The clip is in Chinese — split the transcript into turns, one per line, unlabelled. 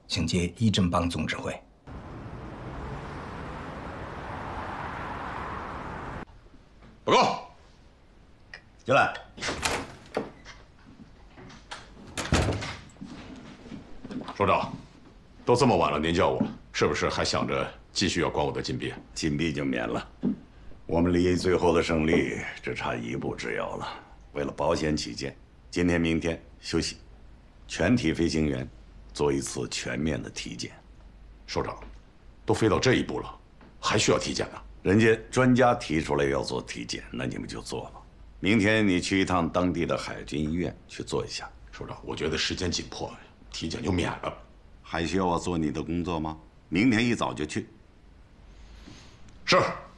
请接一侦帮总指挥。
报告，
进来。
首长，都这么晚了，您叫我，是不是还想着继续要关我的禁闭？
禁闭就免了。我们离最后的胜利只差一步之遥了。为了保险起见，今天、明天休息，全体飞行员做一次全面的体检。
首长，都飞到这一步了，还需要体检呢？
人家专家提出来要做体检，那你们就做吧。明天你去一趟当地的海军医院去做一下。
首长，我觉得时间紧迫，体检就免了。
还需要我做你的工作吗？明天一早就去。
是。